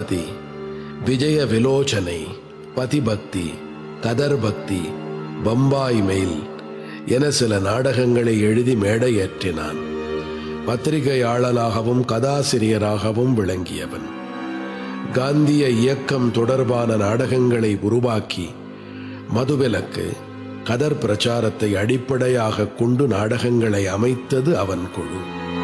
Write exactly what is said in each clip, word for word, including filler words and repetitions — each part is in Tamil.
சீதாபதி, விஜய விலோச்சனை, பதிபக்தி, கதர் பக்தி, பம்பாய் மெயில் என சில நாடகங்களை எழுதி மேடையேற்றினான். பத்திரிகையாளனாகவும் கதாசிரியராகவும் விளங்கியவன். காந்திய இயக்கம் தொடர்பான நாடகங்களை உருவாக்கி மதுவிலக்கு, கதர் பிரச்சாரத்தை அடிப்படையாக கொண்டு நாடகங்களை அமைத்தது அவன் குழு.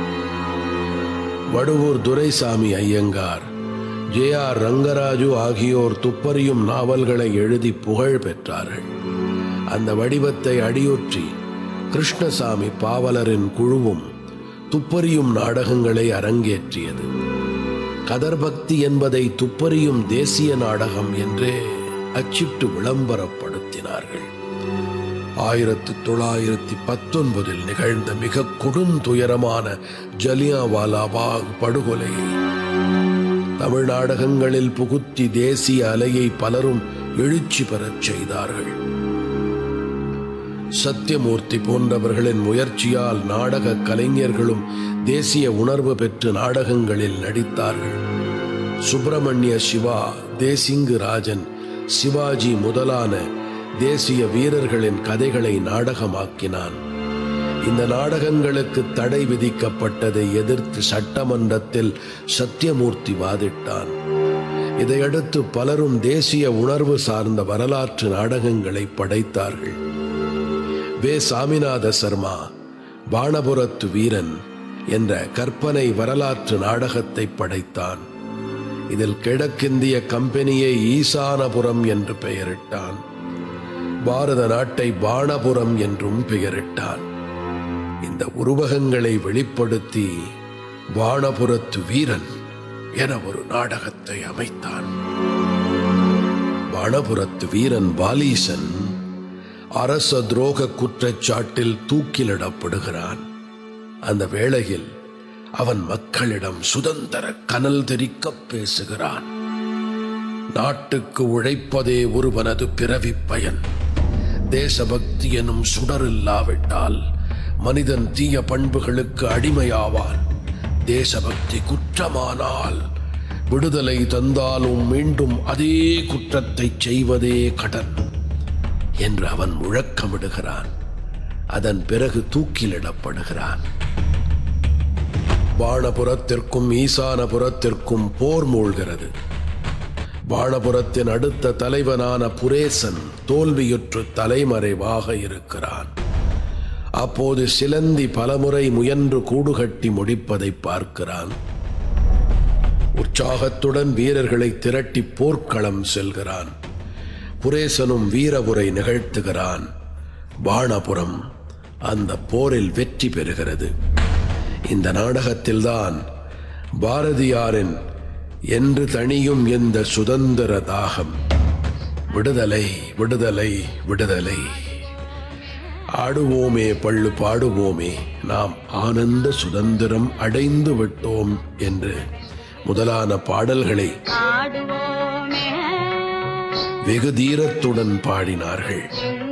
வடுவூர் துரைசாமி ஐயங்கார், ஜே ஆர் ரங்கராஜு ஆகியோர் துப்பறியும் நாவல்களை எழுதி புகழ் பெற்றார்கள். அந்த வடிவத்தை அடியொற்றி கிருஷ்ணசாமி பாவலரின் குழுவும் துப்பறியும் நாடகங்களை அரங்கேற்றியது. கதர்பக்தி என்பதை துப்பறியும் தேசிய நாடகம் என்றே அச்சிட்டு விளம்பரப்படுத்தினார்கள். ஆயிரத்தி தொள்ளாயிரத்தி பத்தொன்பதில் நிகழ்ந்த மிக கொடுந்துயரமான ஜலியான்வாலா பாக் படுகொலையை தமிழ் நாடகங்களில் புகுத்தி தேசிய அலையை பலரும் எழுச்சி பெறச் செய்தார்கள். சத்தியமூர்த்தி போன்றவர்களின் முயற்சியால் நாடக கலைஞர்களும் தேசிய உணர்வு பெற்று நாடகங்களில் நடித்தார்கள். சுப்பிரமணிய சிவா, தேசிங்கு ராஜன், சிவாஜி முதலான தேசிய வீரர்களின் கதைகளை நாடகமாக்கினான். இந்த நாடகங்களுக்கு தடை விதிக்கப்பட்டதை எதிர்த்து சட்டமன்றத்தில் சத்தியமூர்த்தி வாதிட்டான். இதையடுத்து பலரும் தேசிய உணர்வு சார்ந்த வரலாற்று நாடகங்களை படைத்தார்கள். வே சாமிநாத சர்மா பாணபுரத்து வீரன் என்ற கற்பனை வரலாற்று நாடகத்தை படைத்தான். இதில் கிழக்கிந்திய கம்பெனியை ஈசானபுரம் என்று பெயரிட்டான். பாரத நாட்டை பாணபுரம் என்றும் பெயரிட்டான். இந்த உருவகங்களை வெளிப்படுத்தி பாணபுரத்து வீரன் என ஒரு நாடகத்தை அமைத்தான். பாணபுரத்து வீரன் பாலீசன் அரச துரோக குற்றச்சாட்டில் தூக்கிலிடப்படுகிறான். அந்த வேளையில் அவன் மக்களிடம் சுதந்திர கனல் தெரிக்க பேசுகிறான். நாட்டுக்கு உழைப்பதே ஒருவனது பிறவி பயன். தேசபக்தி எனும் சுடரில்லாவிட்டால் மனிதன் தீய பண்புகளுக்கு அடிமையாவான். தேசபக்தி குற்றமானால் விடுதலை தந்தாலும் மீண்டும் அதே குற்றத்தை செய்வதே கடன் என்று அவன் முழக்கமிடுகிறான். அதன் பிறகு தூக்கிலிடப்படுகிறான். பாணபுரத்திற்கும் ஈசானபுரத்திற்கும் போர் மூழ்கிறது. பாணபுரத்தின் அடுத்த தலைவனான புரேசன் தோல்வியுற்று தலைமறைவாக இருக்கிறான். அப்போது சிலந்தி பலமுறை முயன்று கூடுகட்டி முடிப்பதை பார்க்கிறான். உற்சாகத்துடன் வீரர்களை திரட்டி போர்க்களம் செல்கிறான். புரேசனும் வீரபுரை நிகழ்த்துகிறான். பாணபுரம் அந்த போரில் வெற்றி பெறுகிறது. இந்த நாடகத்தில்தான் பாரதியாரின் என்று தணியும் இந்த சுதந்திர தாகம், விடுதலை விடுதலை விடுதலை, ஆடுவோமே பள்ளு பாடுவோமே, நாம் ஆனந்த சுதந்திரம் அடைந்து விட்டோம் என்று முதலான பாடல்களை வெகு தீரத்துடன் பாடினார்கள்.